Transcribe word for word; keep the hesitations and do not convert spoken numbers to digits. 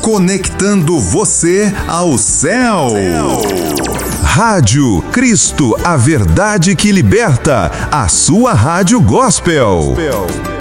Conectando você ao céu. Rádio Cristo, a verdade que liberta. A sua rádio gospel.